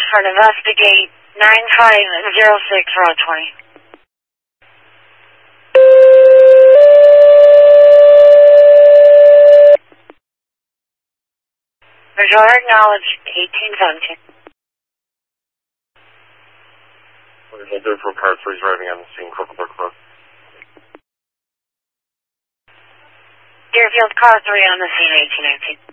for an investigate 9506 Road 20. Visual acknowledge 1817. We'll do it for car 3 driving on the scene, Crooklebrook Road. Deerfield car 3 on the scene 1819.